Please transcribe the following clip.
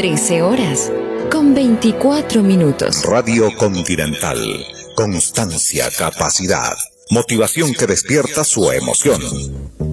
13 horas con 24 minutos. Radio Continental. Constancia, capacidad, motivación que despierta su emoción.